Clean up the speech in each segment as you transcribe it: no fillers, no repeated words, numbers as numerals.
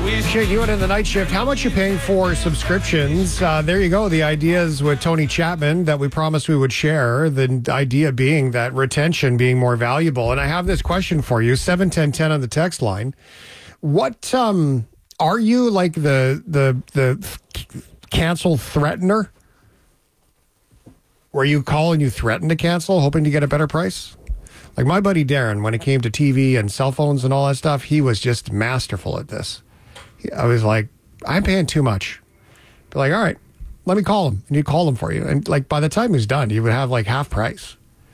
Shane Hewitt in the night shift. How much you paying for subscriptions? There you go. The ideas with Tony Chapman that we promised we would share. The idea being that retention being more valuable. And I have this question for you. 71010 on the text line. What are you like the cancel threatener? Where you call and you threaten to cancel, hoping to get a better price? Like my buddy Darren, when it came to TV and cell phones and all that stuff, he was just masterful at this. I was like, I'm paying too much. But like, all right, let me call him. And he'd call him for you. And like by the time he's done, you would have like half price.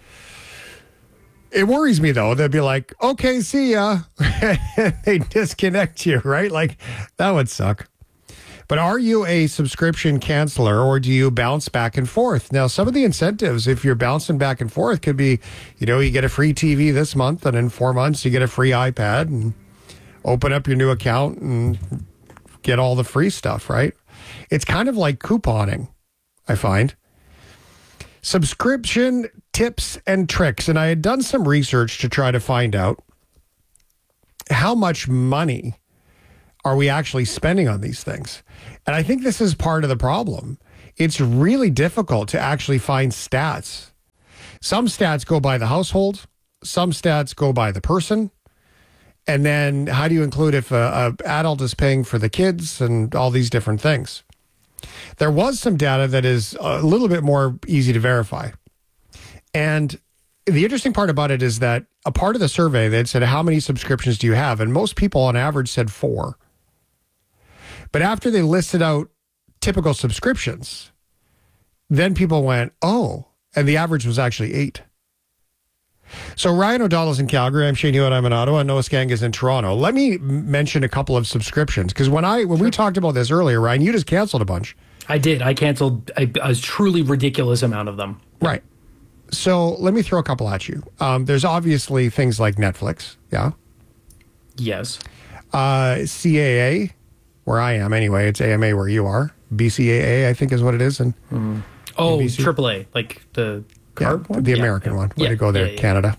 It worries me though. They'd be like, okay, see ya. They disconnect you, right? Like that would suck. But are you a subscription canceller or do you bounce back and forth? Now, some of the incentives, if you're bouncing back and forth, could be, you get a free TV this month and in 4 months you get a free iPad and open up your new account and get all the free stuff, right? It's kind of like couponing, I find. Subscription tips and tricks. And I had done some research to try to find out how much money are we actually spending on these things? And I think this is part of the problem. It's really difficult to actually find stats. Some stats go by the household. Some stats go by the person. And then how do you include if an adult is paying for the kids and all these different things? There was some data that is a little bit more easy to verify. And the interesting part about it is that a part of the survey, they said, how many subscriptions do you have? And most people on average said 4. But after they listed out typical subscriptions, then people went, oh, and the average was actually 8. So Ryan O'Donnell's in Calgary. I'm Shane Hewitt. I'm in Ottawa. Noah Skang is in Toronto. Let me mention a couple of subscriptions because when we talked about this earlier, Ryan, you just canceled a bunch. I did. I canceled a truly ridiculous amount of them. Right. So let me throw a couple at you. There's obviously things like Netflix. Yeah. Yes. CAA, where I am anyway. It's AMA where you are. BCAA, I think is what it is. And Oh, AAA, like the card one? The American one. Way to go there, Canada.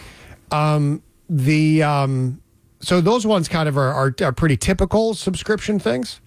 So those ones kind of are pretty typical subscription things.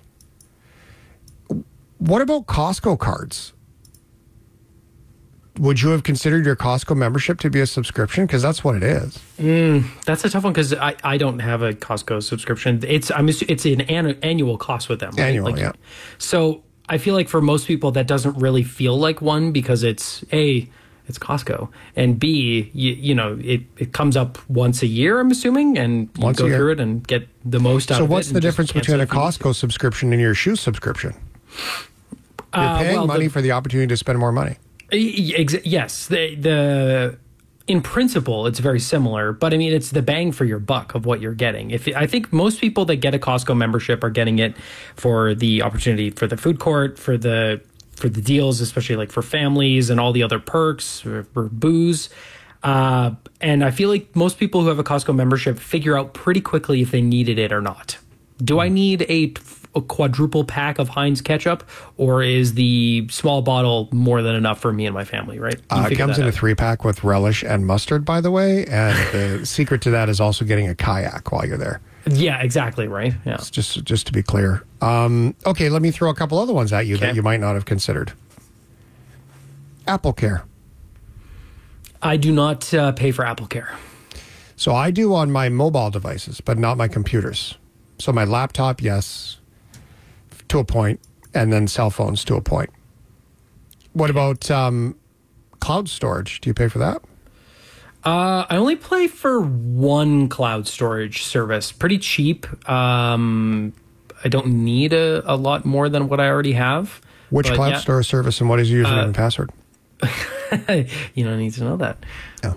What about Costco cards? Would you have considered your Costco membership to be a subscription? Because that's what it is. That's a tough one because I don't have a Costco subscription. It's an annual cost with them. Right? Annual, yeah. So I feel like for most people that doesn't really feel like one because it's Costco, and B, it comes up once a year, I'm assuming, and you go through it and get the most out of it. So what's the difference between a Costco subscription and your shoe subscription? You're paying money for the opportunity to spend more money. Yes, in principle, it's very similar, but I mean, it's the bang for your buck of what you're getting. I think most people that get a Costco membership are getting it for the opportunity for the food court, for the deals, especially like for families and all the other perks for booze. And I feel like most people who have a Costco membership figure out pretty quickly if they needed it or not. Do I need a quadruple pack of Heinz ketchup, or is the small bottle more than enough for me and my family, right? It comes in a 3-pack with relish and mustard, by the way. And the secret to that is also getting a kayak while you're there. Yeah, exactly, right? Yeah. It's just to be clear. Okay, let me throw a couple other ones at you that you might not have considered. Apple Care. I do not pay for Apple Care. So I do on my mobile devices, but not my computers. So my laptop, yes, to a point, and then cell phones to a point. What about cloud storage? Do you pay for that? I only pay for one cloud storage service. Pretty cheap. I don't need a lot more than what I already have. Which cloud storage service and what is your username and password? You don't need to know that. No.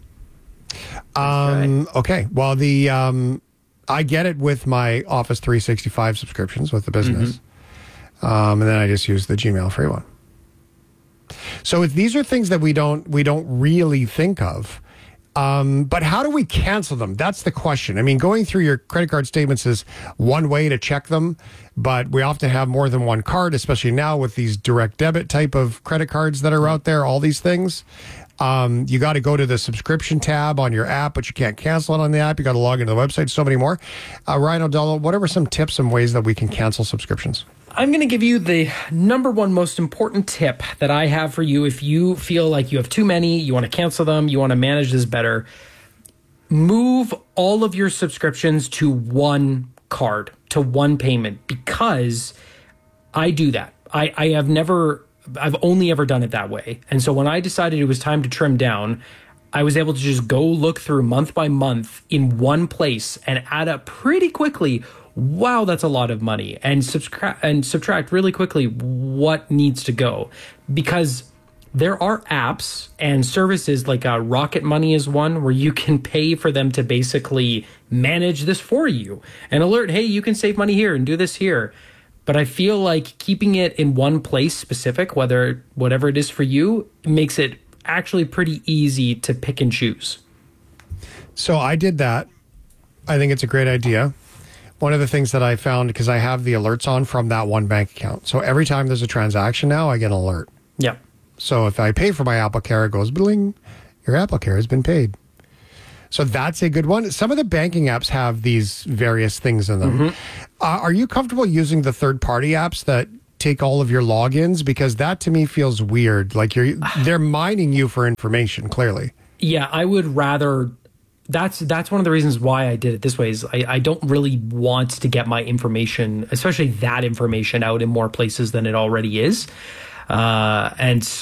Okay. Well, I get it with my Office 365 subscriptions with the business. And then I just use the Gmail free one. So these are things that we don't really think of. But how do we cancel them? That's the question. I mean, going through your credit card statements is one way to check them, but we often have more than one card, especially now with these direct debit type of credit cards that are out there, all these things. You got to go to the subscription tab on your app, but you can't cancel it on the app. You got to log into the website, so many more. Ryan O'Donnell, what are some tips and ways that we can cancel subscriptions? I'm going to give you the number one most important tip that I have for you if you feel like you have too many, you want to cancel them, you want to manage this better. Move all of your subscriptions to one card, to one payment, because I do that. I've only ever done it that way. And so when I decided it was time to trim down, I was able to just go look through month by month in one place and add up pretty quickly. Wow, that's a lot of money, and subtract really quickly what needs to go, because there are apps and services like Rocket Money is one where you can pay for them to basically manage this for you and alert, hey, you can save money here and do this here. But I feel like keeping it in one place specific, whatever it is for you, makes it actually pretty easy to pick and choose. So I did that. I think it's a great idea. One of the things that I found, because I have the alerts on from that one bank account. So every time there's a transaction now, I get an alert. Yeah. So if I pay for my Apple Care, it goes, bling, your Apple Care has been paid. So that's a good one. Some of the banking apps have these various things in them. Mm-hmm. Are you comfortable using the third-party apps that take all of your logins? Because that to me feels weird. Like they're mining you for information, clearly. Yeah, I would rather... That's one of the reasons why I did it this way is I don't really want to get my information, especially that information, out in more places than it already is. And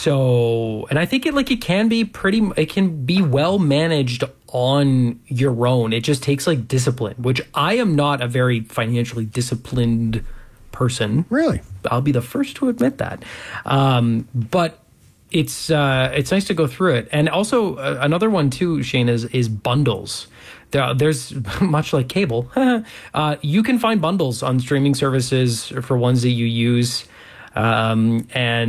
I think it can be well managed on your own. It just takes like discipline, which I am not a very financially disciplined person. Really? I'll be the first to admit that. But it's nice to go through it. And also another one too, Shane, is bundles. There's much like cable. You can find bundles on streaming services for ones that you use, and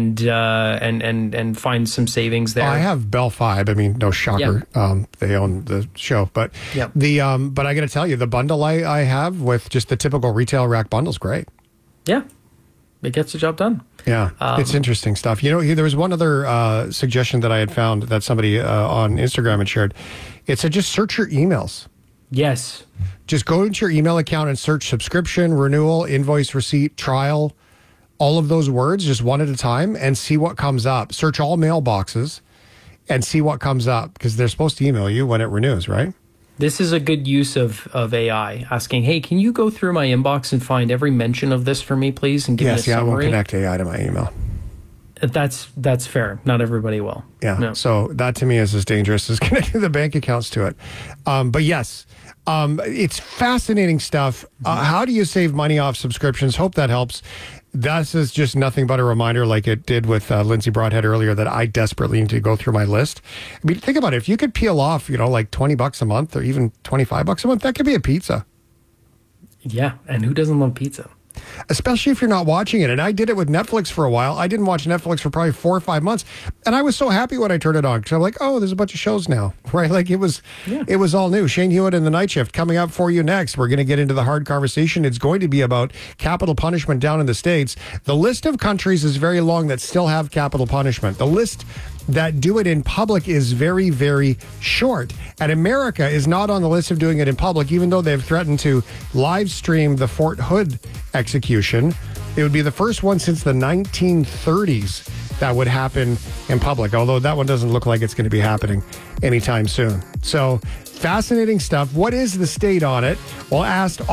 find some savings there. I have Bell Fibe. I mean, no shocker. Yeah. They own the show, but yep. But I got to tell you, the bundle I have with just the typical retail rack bundle is great. Yeah. It gets the job done. Yeah, it's interesting stuff. You know, there was one other suggestion that I had found that somebody on Instagram had shared. It said just search your emails. Yes. Just go into your email account and search subscription, renewal, invoice, receipt, trial, all of those words, just one at a time, and see what comes up. Search all mailboxes and see what comes up, because they're supposed to email you when it renews, right? This is a good use of AI, asking, hey, can you go through my inbox and find every mention of this for me, please, and give me a summary? I won't connect AI to my email. That's fair. Not everybody will. Yeah. No. So that to me is as dangerous as connecting the bank accounts to it. But yes, it's fascinating stuff. How do you save money off subscriptions? Hope that helps. This is just nothing but a reminder, like it did with Lindsay Broadhead earlier, that I desperately need to go through my list. I mean, think about it. If you could peel off, like $20 a month or even $25 a month, that could be a pizza. Yeah. And who doesn't love pizza? Especially if you're not watching it. And I did it with Netflix for a while. I didn't watch Netflix for probably 4 or 5 months. And I was so happy when I turned it on, because I'm like, oh, there's a bunch of shows now, right? Like it was all new. Shane Hewitt and the Night Shift coming up for you next. We're going to get into the hard conversation. It's going to be about capital punishment down in the States. The list of countries is very long that still have capital punishment. The list that do it in public is very, very short. And America is not on the list of doing it in public, even though they've threatened to live stream the Fort Hood execution. It would be the first one since the 1930s that would happen in public, although that one doesn't look like it's going to be happening anytime soon. So fascinating stuff. What is the state on it? We'll ask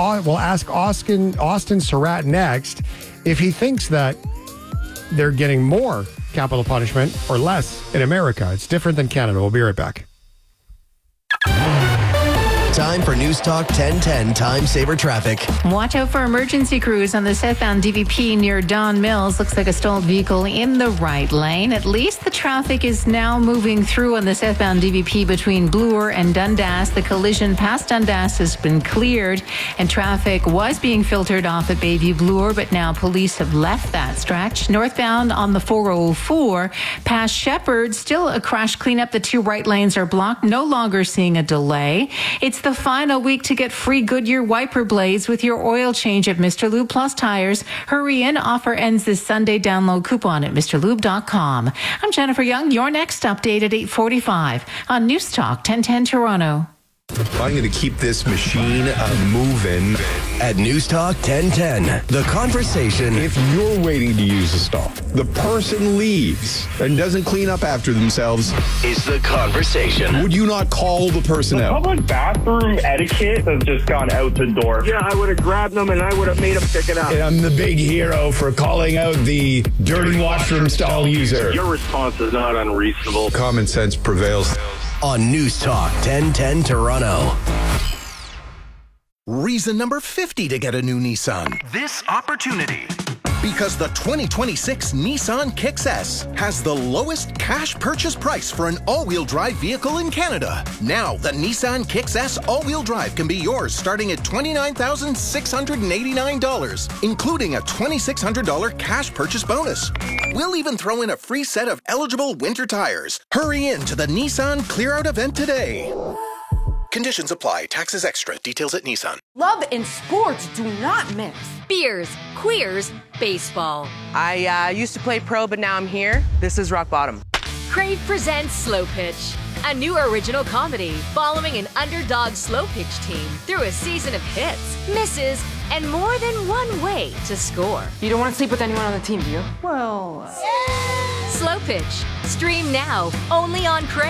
Austin Surratt next if he thinks that they're getting more capital punishment or less in America. It's different than Canada. We'll be right back. time for News Talk 1010 Time Saver Traffic. Watch out for emergency crews on the southbound DVP near Don Mills. Looks like a stalled vehicle in the right lane. At least the traffic is now moving through on the southbound DVP between Bloor and Dundas. The collision past Dundas has been cleared, and traffic was being filtered off at Bayview Bloor, but now police have left that stretch. Northbound on the 404 past Shepherd, still a crash cleanup. The two right lanes are blocked. No longer seeing a delay. It's the final week to get free Goodyear wiper blades with your oil change at Mr. Lube Plus Tires. Hurry in. Offer ends this Sunday. Download coupon at MrLube.com. I'm Jennifer Young. Your next update at 8:45 on News Talk 1010 Toronto. I'm going to keep this machine moving. At News Talk 1010, the conversation. If you're waiting to use the stall, the person leaves and doesn't clean up after themselves, Is the conversation. would you not call the person out? Public bathroom etiquette has just gone out the door. Yeah, I would have grabbed them and I would have made them pick it up. And I'm the big hero for calling out the dirty washroom stall user. Your response is not unreasonable. Common sense prevails. On News Talk 1010 Toronto. Reason number 50 to get a new Nissan. This opportunity. Because the 2026 Nissan Kicks S has the lowest cash purchase price for an all-wheel drive vehicle in Canada. Now, the Nissan Kicks S all-wheel drive can be yours starting at $29,689, including a $2,600 cash purchase bonus. We'll even throw in a free set of eligible winter tires. Hurry in to the Nissan Clear Out event today. Conditions apply. Taxes extra. Details at Nissan. Love and sports do not mix. Beers, queers, baseball. I used to play pro, but now I'm here. This is rock bottom. Crave presents Slow Pitch, a new original comedy following an underdog slow pitch team through a season of hits, misses, and more than one way to score. You don't want to sleep with anyone on the team, do you? Slow Pitch, stream now only on Crave.